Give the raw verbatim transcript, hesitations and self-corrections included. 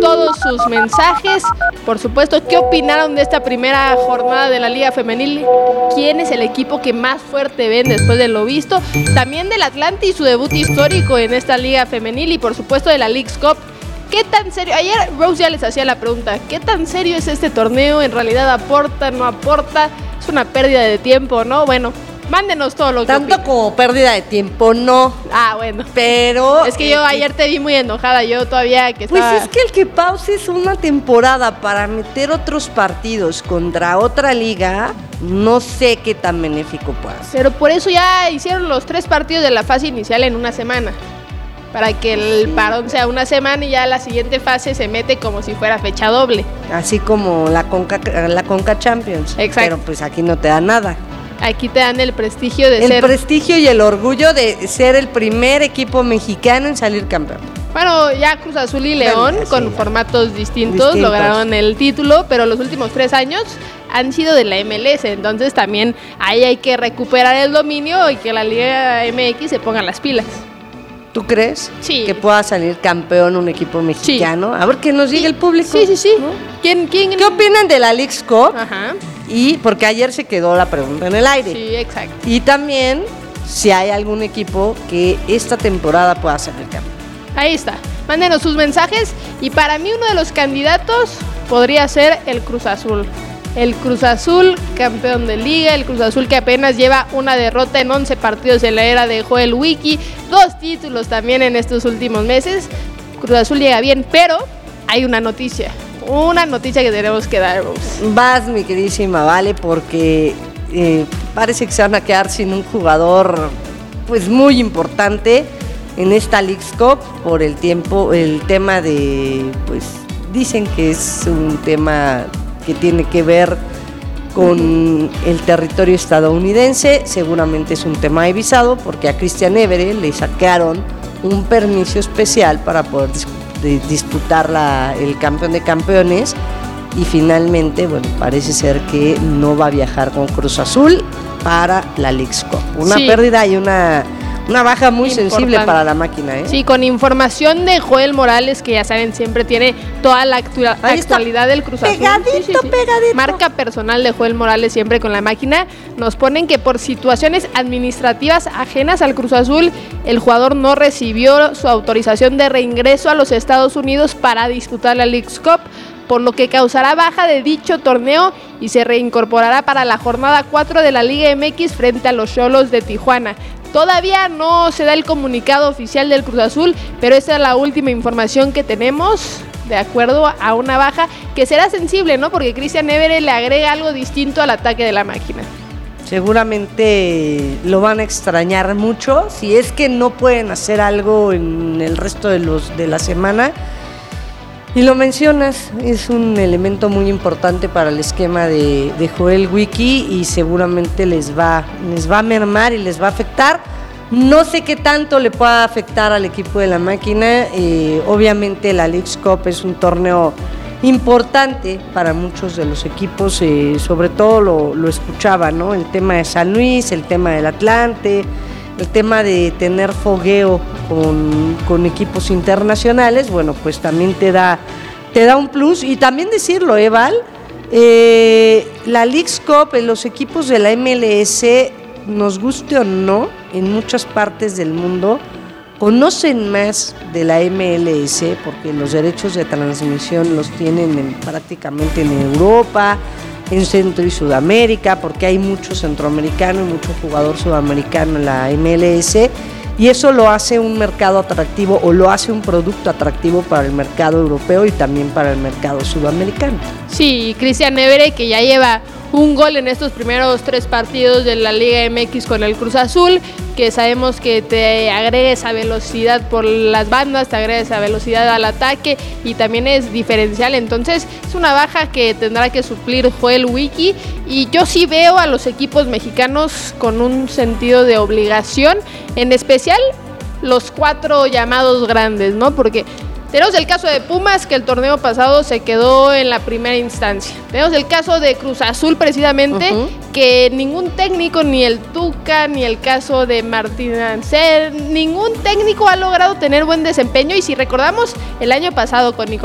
todos sus mensajes. Por supuesto, ¿qué opinaron de esta primera jornada de la Liga Femenil? ¿Quién es el equipo que más fuerte ven después de lo visto? También del Atlante y su debut histórico en esta Liga Femenil y por supuesto de la Leagues Cup. ¿Qué tan serio? Ayer Rose ya les hacía la pregunta, ¿qué tan serio es este torneo? ¿En realidad aporta, no aporta? ¿Es una pérdida de tiempo, no? Bueno, mándenos todo lo que Tanto opinen. como pérdida de tiempo, no. Ah, bueno. Pero... Es que yo eh, ayer te vi muy enojada, yo todavía que Pues estaba... es que el que pauses una temporada para meter otros partidos contra otra liga, no sé qué tan benéfico pueda ser. Pero por eso ya hicieron los tres partidos de la fase inicial en una semana. Para que el parón sea una semana y ya la siguiente fase se mete como si fuera fecha doble. Así como la Conca, la Conca Champions. Exacto. Pero pues aquí no te da nada. Aquí te dan el prestigio de El ser... prestigio y el orgullo de ser el primer equipo mexicano en salir campeón. Bueno, ya Cruz Azul y León, Bueno, sí, con ya. formatos distintos, Distintos. lograron el título, pero los últimos tres años han sido de la M L S, entonces también ahí hay que recuperar el dominio y que la Liga M X se ponga las pilas. ¿Tú crees Sí. que pueda salir campeón un equipo mexicano? A ver, que nos diga el público. Sí, sí, sí. ¿no? ¿Quién, quién? ¿Qué opinan de la Leagues Cup? Ajá, Y porque ayer se quedó la pregunta en el aire. sí, exacto. Y también si hay algún equipo que esta temporada pueda salir campeón. Ahí está. Mándenos sus mensajes y para mí uno de los candidatos podría ser el Cruz Azul. El Cruz Azul, campeón de liga, el Cruz Azul que apenas lleva una derrota en once partidos en la era de Joel Wiki, dos títulos también en estos últimos meses. Cruz Azul llega bien, pero hay una noticia, una noticia que tenemos que dar, Rose. Vas, mi queridísima, vale, porque eh, parece que se van a quedar sin un jugador pues muy importante en esta Leagues Cup por el tiempo, el tema de, pues dicen que es un tema que tiene que ver con el territorio estadounidense, seguramente es un tema de visado, porque a Christian Evere le sacaron un permiso especial para poder dis- de disputar la, el campeón de campeones y finalmente, bueno, parece ser que no va a viajar con Cruz Azul para la Leagues Cup. Una Sí. pérdida y una, una baja muy Importante. sensible para la máquina, ¿eh? Sí, con información de Joel Morales, que ya saben, siempre tiene toda la actua- Ahí está. actualidad del Cruz Azul. Pegadito, pegadito. Marca personal de Joel Morales siempre con la máquina. Nos ponen que por situaciones administrativas ajenas al Cruz Azul, el jugador no recibió su autorización de reingreso a los Estados Unidos para disputar la Leagues Cup, por lo que causará baja de dicho torneo y se reincorporará para la jornada cuatro de la Liga M X frente a los Xolos de Tijuana. Todavía no se da el comunicado oficial del Cruz Azul, pero esta es la última información que tenemos de acuerdo a una baja que será sensible, ¿no? Porque Christian Evere le agrega algo distinto al ataque de la máquina. Seguramente lo van a extrañar mucho. Si es que no pueden hacer algo en el resto de los de la semana. Y lo mencionas, es un elemento muy importante para el esquema de, de Joel Wiki y seguramente les va, les va a mermar y les va a afectar. No sé qué tanto le pueda afectar al equipo de la máquina. Eh, obviamente la Leagues Cup es un torneo importante para muchos de los equipos, eh, sobre todo lo, lo escuchaba, ¿no? El tema de San Luis, el tema del Atlante, el tema de tener fogueo con, con equipos internacionales, bueno, pues también te da, te da un plus. Y también decirlo, ¿eh, Val? Eh, la Leagues Cup, en los equipos de la M L S, nos guste o no, en muchas partes del mundo, conocen más de la M L S porque los derechos de transmisión los tienen en, prácticamente en Europa, en Centro y Sudamérica, porque hay mucho centroamericano y mucho jugador sudamericano en la M L S, y eso lo hace un mercado atractivo o lo hace un producto atractivo para el mercado europeo y también para el mercado sudamericano. Sí, Christian Evere, que ya lleva un gol en estos primeros tres partidos de la Liga M X con el Cruz Azul, que sabemos que te agrega esa velocidad por las bandas, te agrega esa velocidad al ataque y también es diferencial. Entonces es una baja que tendrá que suplir Joel Wiki, y yo sí veo a los equipos mexicanos con un sentido de obligación, en especial los cuatro llamados grandes, ¿no? Porque tenemos el caso de Pumas, que el torneo pasado se quedó en la primera instancia. Tenemos el caso de Cruz Azul, precisamente, uh-huh. que ningún técnico, ni el Tuca, ni el caso de Martín Anser, ningún técnico ha logrado tener buen desempeño. Y si recordamos el año pasado con Nicolás